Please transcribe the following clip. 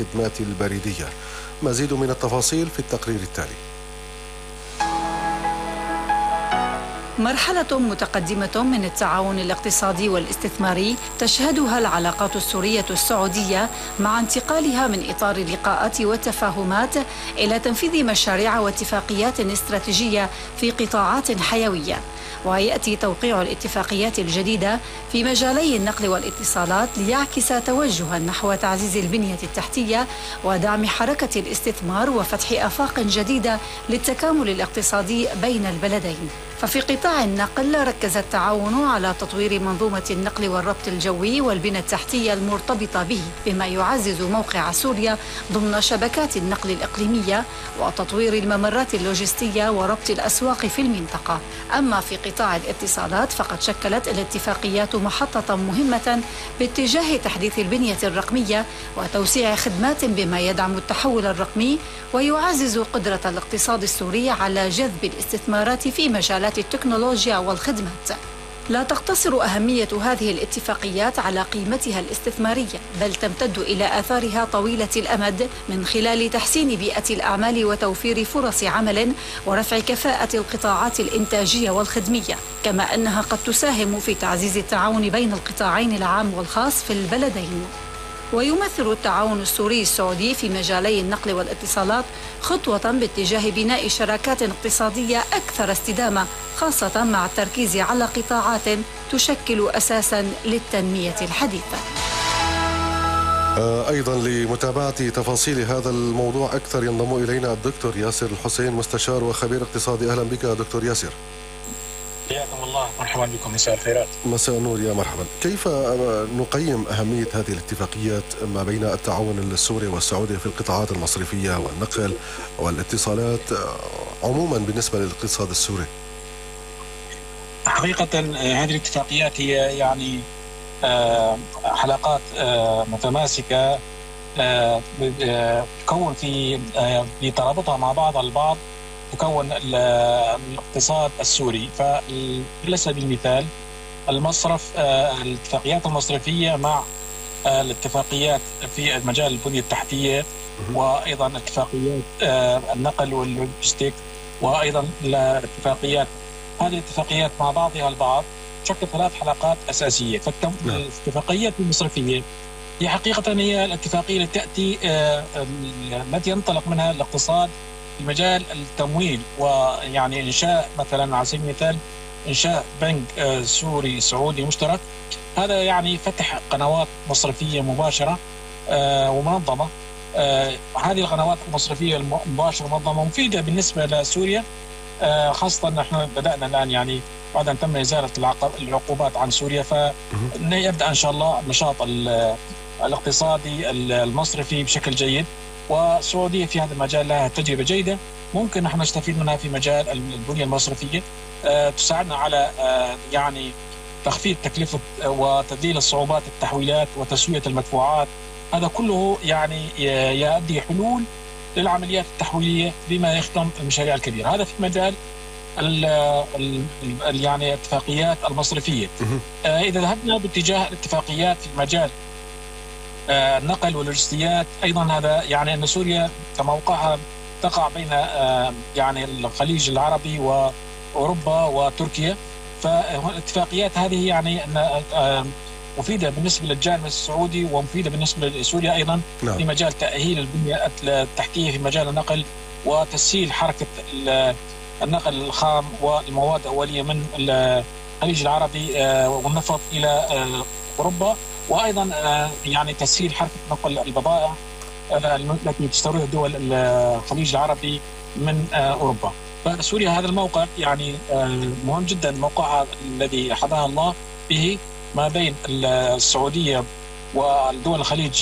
الخدمات البريدية. مزيد من التفاصيل في التقرير التالي. مرحلة متقدمة من التعاون الاقتصادي والاستثماري تشهدها العلاقات السورية السعودية مع انتقالها من إطار اللقاءات والتفاهمات إلى تنفيذ مشاريع واتفاقيات استراتيجية في قطاعات حيوية. ويأتي توقيع الاتفاقيات الجديدة في مجالي النقل والاتصالات ليعكس توجها نحو تعزيز البنية التحتية ودعم حركة الاستثمار وفتح آفاق جديدة للتكامل الاقتصادي بين البلدين. ففي قطاع النقل ركز التعاون على تطوير منظومة النقل والربط الجوي والبنى التحتية المرتبطة به، بما يعزز موقع سوريا ضمن شبكات النقل الإقليمية وتطوير الممرات اللوجستية وربط الأسواق في المنطقة. أما في قطاع الاتصالات فقد شكلت الاتفاقيات محطة مهمة باتجاه تحديث البنية الرقمية وتوسيع خدمات بما يدعم التحول الرقمي ويعزز قدرة الاقتصاد السوري على جذب الاستثمارات في مجالات التكنولوجيا والخدمات. لا تقتصر أهمية هذه الاتفاقيات على قيمتها الاستثمارية، بل تمتد إلى آثارها طويلة الأمد من خلال تحسين بيئة الأعمال وتوفير فرص عمل ورفع كفاءة القطاعات الإنتاجية والخدمية، كما أنها قد تساهم في تعزيز التعاون بين القطاعين العام والخاص في البلدين. ويمثل التعاون السوري السعودي في مجالي النقل والاتصالات خطوة باتجاه بناء شراكات اقتصادية أكثر استدامة، خاصة مع التركيز على قطاعات تشكل أساسا للتنمية الحديثة. أيضا لمتابعة تفاصيل هذا الموضوع أكثر ينضم إلينا الدكتور ياسر الحسين، مستشار وخبير اقتصادي. أهلا بك دكتور ياسر. حياكم الله، مرحبا بكم، مساء الخيرات. مساء النور، يا مرحبا. كيف نقيم أهمية هذه الاتفاقيات ما بين التعاون السوري والسعودي في القطاعات المصرفية والنقل والاتصالات عموما بالنسبة للاقتصاد السوري؟ حقيقة هذه الاتفاقيات هي يعني حلقات متماسكة تكون في ترابطها مع بعض البعض تكون الاقتصاد السوري. فعلى سبيل المثال المصرف، الاتفاقيات المصرفية مع الاتفاقيات في مجال البنية التحتية، وأيضا اتفاقيات النقل واللوجستيك، وأيضا الاتفاقيات، هذه الاتفاقيات مع بعضها البعض تشكل 3 حلقات أساسية. فالاتفاقيات المصرفية هي حقيقة هي الاتفاقية التي ينطلق منها الاقتصاد في مجال التمويل، ويعني إنشاء مثلا على سبيل المثال إنشاء بنك سوري سعودي مشترك. هذا يعني فتح قنوات مصرفية مباشرة ومنظمة. هذه القنوات المصرفية المباشرة ومنظمة مفيدة بالنسبة لسوريا، خاصة نحن بدأنا الآن يعني بعد أن تم إزالة العقوبات عن سوريا، فيبدأ إن شاء الله النشاط الاقتصادي المصرفي بشكل جيد. والسعودية في هذا المجال لها تجربة جيدة ممكن نحن نستفيد منها في مجال البنية المصرفية، تساعدنا على يعني تخفيض تكلفة وتذليل الصعوبات التحويلات وتسوية المدفوعات. هذا كله يعني يؤدي حلول للعمليات التحويلية بما يخدم المشاريع الكبيرة. هذا في مجال يعني الاتفاقيات المصرفية. إذا ذهبنا باتجاه الاتفاقيات في مجال النقل واللوجستيات، أيضا هذا يعني أن سوريا كموقعها تقع بين يعني الخليج العربي وأوروبا وتركيا، فالاتفاقيات هذه يعني مفيدة بالنسبة للجانب السعودي ومفيدة بالنسبة لسوريا أيضا في مجال تأهيل البنية التحتية في مجال النقل وتسهيل حركة النقل الخام والمواد الأولية من الخليج العربي والنفط إلى أوروبا، وأيضا يعني تسهيل حركة نقل البضائع التي تستوردها دول الخليج العربي من أوروبا. فسوريا هذا الموقع يعني مهم جدا، موقعها الذي حظاها الله به ما بين السعودية والدول الخليج